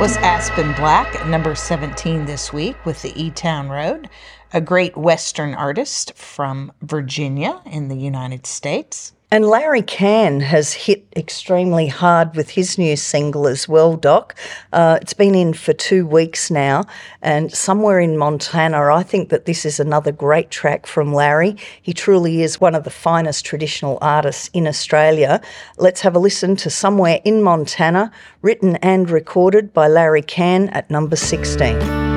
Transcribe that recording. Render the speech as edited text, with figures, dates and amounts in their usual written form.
Was Aspen Black at number 17 this week with the E-Town Road, a great Western artist from Virginia in the United States. And Larry Cann has hit extremely hard with his new single as well, Doc. It's been in for 2 weeks now, and Somewhere in Montana. I think that this is another great track from Larry. He truly is one of the finest traditional artists in Australia. Let's have a listen to Somewhere in Montana, written and recorded by Larry Cann at number 16.